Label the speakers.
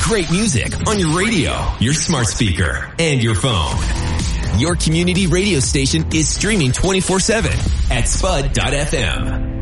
Speaker 1: great music on your radio, your smart speaker, and your phone. Your community radio station is streaming 24/7 at spud.fm.